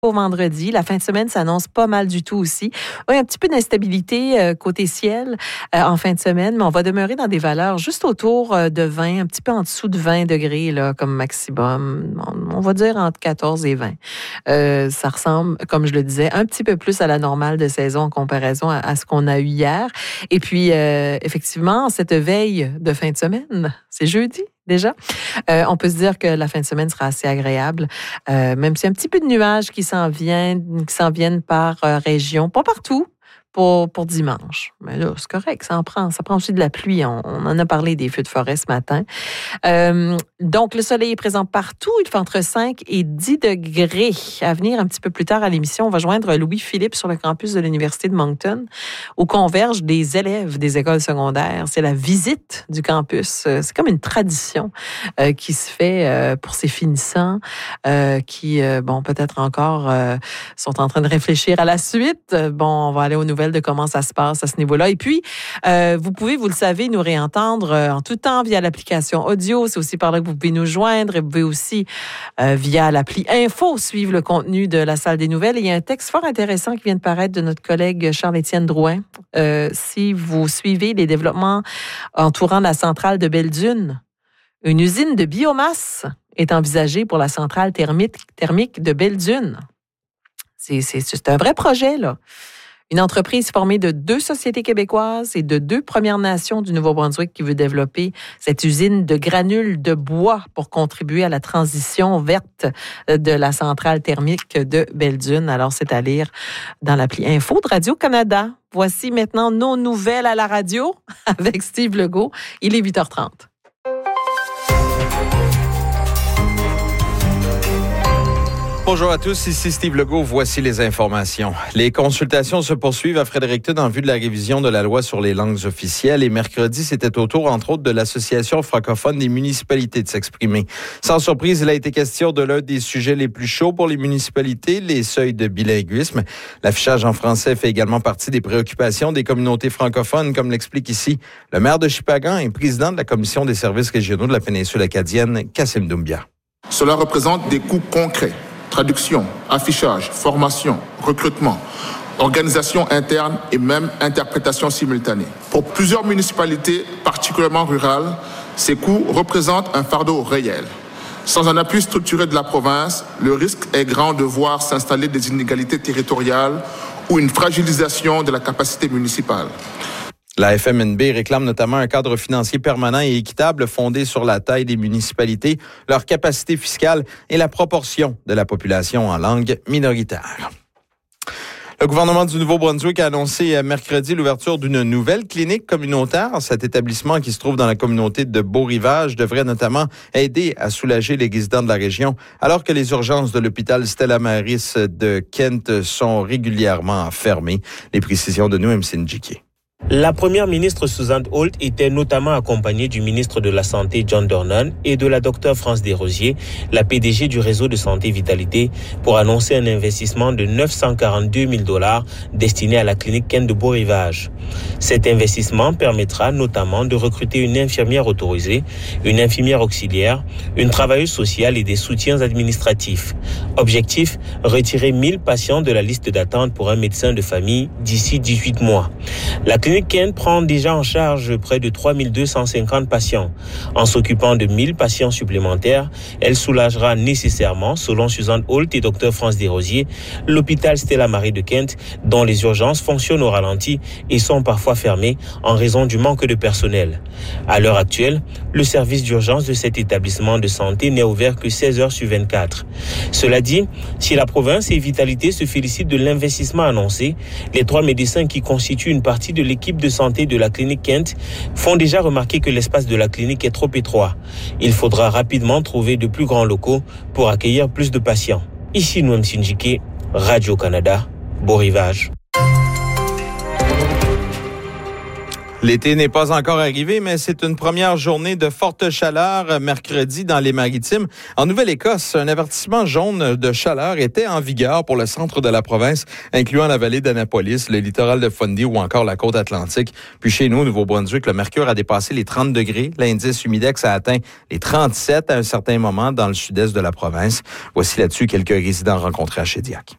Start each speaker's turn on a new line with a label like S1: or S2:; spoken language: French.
S1: Au vendredi. La fin de semaine s'annonce pas mal du tout aussi. Oui, un petit peu d'instabilité côté ciel en fin de semaine, mais on va demeurer dans des valeurs juste autour de 20, un petit peu en dessous de 20 degrés là, comme maximum. On va dire entre 14 et 20. Ça ressemble, comme je le disais, un petit peu plus à la normale de saison en comparaison à ce qu'on a eu hier. Et puis, effectivement, cette veille de fin de semaine, c'est jeudi. Déjà, on peut se dire que la fin de semaine sera assez agréable, même s'il y a un petit peu de nuages qui s'en viennent par région, pas partout. Pour dimanche. Mais là, c'est correct, ça prend aussi de la pluie. On en a parlé des feux de forêt ce matin. Donc, le soleil est présent partout. Il fait entre 5 et 10 degrés. À venir un petit peu plus tard à l'émission, on va joindre Louis-Philippe sur le campus de l'Université de Moncton, où convergent des élèves des écoles secondaires. C'est la visite du campus. C'est comme une tradition qui se fait pour ces finissants qui, peut-être encore sont en train de réfléchir à la suite. On va aller aux nouvelles de comment ça se passe à ce niveau-là. Et puis, vous pouvez, vous le savez, nous réentendre en tout temps via l'application audio. C'est aussi par là que vous pouvez nous joindre. Et vous pouvez aussi, via l'appli Info, suivre le contenu de la salle des nouvelles. Et il y a un texte fort intéressant qui vient de paraître de notre collègue Charles-Étienne Drouin. Si vous suivez les développements entourant la centrale de Belledune, une usine de biomasse est envisagée pour la centrale thermique de Belledune. C'est un vrai projet, là. Une entreprise formée de 2 sociétés québécoises et de 2 Premières Nations du Nouveau-Brunswick qui veut développer cette usine de granules de bois pour contribuer à la transition verte de la centrale thermique de Belledune. Alors, c'est à lire dans l'appli Info de Radio-Canada. Voici maintenant nos nouvelles à la radio avec Steve Legault. Il est 8h30.
S2: Bonjour à tous, ici Steve Legault. Voici les informations. Les consultations se poursuivent à Fredericton en vue de la révision de la loi sur les langues officielles. Et mercredi, c'était au tour, entre autres, de l'Association francophone des municipalités de s'exprimer. Sans surprise, il a été question de l'un des sujets les plus chauds pour les municipalités, les seuils de bilinguisme. L'affichage en français fait également partie des préoccupations des communautés francophones, comme l'explique ici le maire de Shippagan et président de la Commission des services régionaux de la péninsule acadienne, Kassim Doumbia.
S3: Cela représente des coûts concrets. Traduction, affichage, formation, recrutement, organisation interne et même interprétation simultanée. Pour plusieurs municipalités, particulièrement rurales, ces coûts représentent un fardeau réel. Sans un appui structuré de la province, le risque est grand de voir s'installer des inégalités territoriales ou une fragilisation de la capacité municipale.
S2: La FMNB réclame notamment un cadre financier permanent et équitable fondé sur la taille des municipalités, leur capacité fiscale et la proportion de la population en langue minoritaire. Le gouvernement du Nouveau-Brunswick a annoncé mercredi l'ouverture d'une nouvelle clinique communautaire. Cet établissement qui se trouve dans la communauté de Beau-Rivage devrait notamment aider à soulager les résidents de la région, alors que les urgences de l'hôpital Stella Maris de Kent sont régulièrement fermées. Les précisions de Noam Sinjiki.
S4: La première ministre Suzanne Holt était notamment accompagnée du ministre de la Santé John Dornan et de la docteure France Desrosiers, la PDG du réseau de santé Vitalité, pour annoncer un investissement de 942 000 $ destiné à la clinique Kent de Beau-Rivage. Cet investissement permettra notamment de recruter une infirmière autorisée, une infirmière auxiliaire, une travailleuse sociale et des soutiens administratifs. Objectif, retirer 1000 patients de la liste d'attente pour un médecin de famille d'ici 18 mois. La clinique Kent prend déjà en charge près de 3250 patients. En s'occupant de 1000 patients supplémentaires, elle soulagera nécessairement, selon Suzanne Holt et Dr France Desrosiers, l'hôpital Stella Maris de Kent, dont les urgences fonctionnent au ralenti et sont parfois fermées en raison du manque de personnel. À l'heure actuelle, le service d'urgence de cet établissement de santé n'est ouvert que 16 heures sur 24. Cela dit, si la province et Vitalité se félicitent de l'investissement annoncé, les 3 médecins qui constituent une partie de l'équipe de santé de la clinique Kent font déjà remarquer que l'espace de la clinique est trop étroit. Il faudra rapidement trouver de plus grands locaux pour accueillir plus de patients. Ici Noam Sinjiki, Radio-Canada, Beau-Rivage.
S2: L'été n'est pas encore arrivé, mais c'est une première journée de forte chaleur mercredi dans les Maritimes. En Nouvelle-Écosse, un avertissement jaune de chaleur était en vigueur pour le centre de la province, incluant la vallée d'Annapolis, le littoral de Fundy ou encore la côte atlantique. Puis chez nous, au Nouveau-Brunswick, le mercure a dépassé les 30 degrés. L'indice humidex a atteint les 37 à un certain moment dans le sud-est de la province. Voici là-dessus quelques résidents rencontrés à Shediac.